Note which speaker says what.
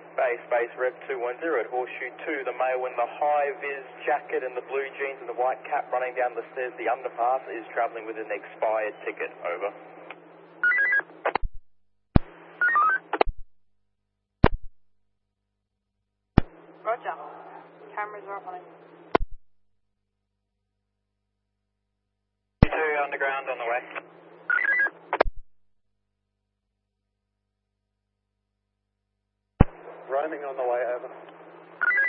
Speaker 1: Base, Rev 210 at Horseshoe 2. The male in the high-vis jacket and the blue jeans and the white cap running down the stairs, the underpass, is travelling with an expired ticket. Over.
Speaker 2: Roger. Cameras are up on it.
Speaker 1: 2 underground on the way.
Speaker 3: Roaming on the way, over.